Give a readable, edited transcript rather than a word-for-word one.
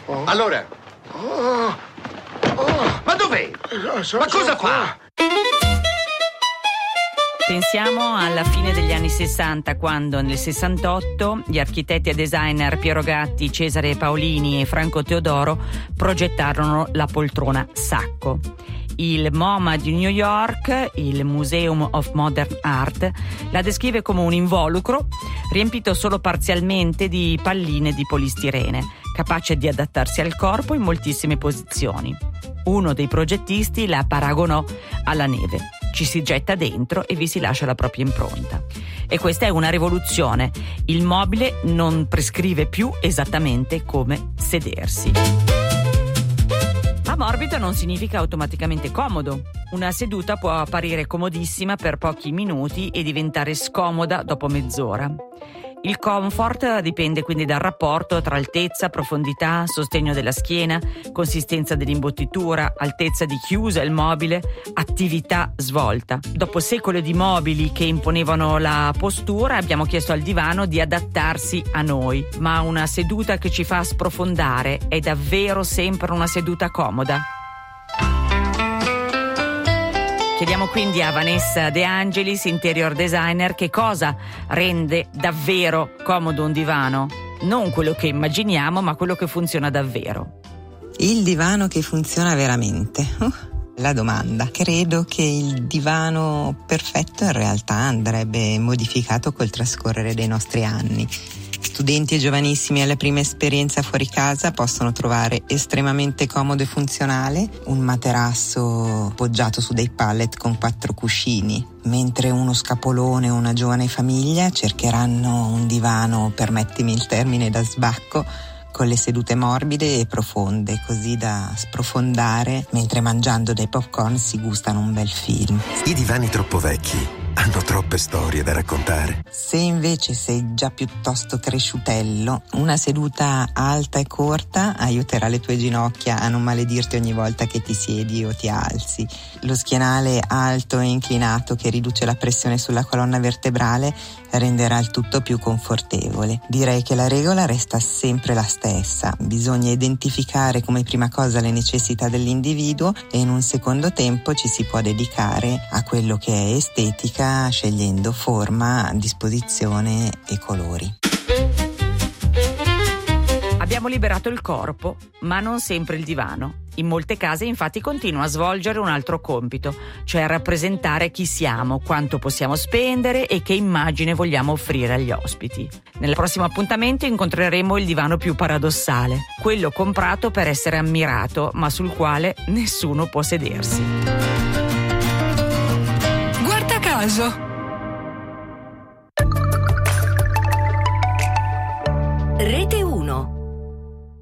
Allora? Ma dov'è? Ma cosa fa? Pensiamo alla fine degli anni 60, quando nel 68 gli architetti e designer Piero Gatti, Cesare Paolini e Franco Teodoro progettarono la poltrona Sacco. Il MoMA di New York, il Museum of Modern Art, la descrive come un involucro riempito solo parzialmente di palline di polistirene, capace di adattarsi al corpo in moltissime posizioni. Uno dei progettisti la paragonò alla neve. Ci si getta dentro e vi si lascia la propria impronta. E questa è una rivoluzione. Il mobile non prescrive più esattamente come sedersi. Ma morbido non significa automaticamente comodo. Una seduta può apparire comodissima per pochi minuti e diventare scomoda dopo mezz'ora. Il comfort dipende quindi dal rapporto tra altezza, profondità, sostegno della schiena, consistenza dell'imbottitura, altezza di chiusa il mobile, attività svolta. Dopo secoli di mobili che imponevano la postura, abbiamo chiesto al divano di adattarsi a noi. Ma una seduta che ci fa sprofondare è davvero sempre una seduta comoda? Chiediamo quindi a Vanessa De Angelis, interior designer, che cosa rende davvero comodo un divano. Non quello che immaginiamo, ma quello che funziona davvero. Il divano che funziona veramente. La domanda. Credo che il divano perfetto in realtà andrebbe modificato col trascorrere dei nostri anni. Studenti e giovanissimi alla prima esperienza fuori casa possono trovare estremamente comodo e funzionale un materasso poggiato su dei pallet con 4 cuscini, mentre uno scapolone o una giovane famiglia cercheranno un divano, permettimi il termine, da sbacco, con le sedute morbide e profonde, così da sprofondare mentre mangiando dei popcorn si gustano un bel film. I divani troppo vecchi hanno troppe storie da raccontare. Se invece sei già piuttosto cresciutello, una seduta alta e corta aiuterà le tue ginocchia a non maledirti ogni volta che ti siedi o ti alzi. Lo schienale alto e inclinato che riduce la pressione sulla colonna vertebrale renderà il tutto più confortevole. Direi che la regola resta sempre la stessa. Bisogna identificare come prima cosa le necessità dell'individuo e in un secondo tempo ci si può dedicare a quello che è estetica, scegliendo forma, disposizione e colori. Abbiamo liberato il corpo, ma non sempre il divano. In molte case infatti continua a svolgere un altro compito, cioè rappresentare chi siamo, quanto possiamo spendere e che immagine vogliamo offrire agli ospiti. Nel prossimo appuntamento incontreremo il divano più paradossale, quello comprato per essere ammirato, ma sul quale nessuno può sedersi. Guarda caso!